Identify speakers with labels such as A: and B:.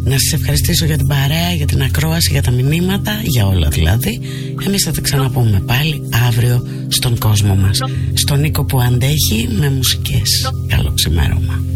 A: Να σας ευχαριστήσω για την παρέα, για την ακρόαση, για τα μηνύματα, για όλα δηλαδή. Εμείς θα τα ξαναπούμε πάλι αύριο στον κόσμο μας. Στον Νίκο που αντέχει με μουσικές. Καλό ξημέρωμα.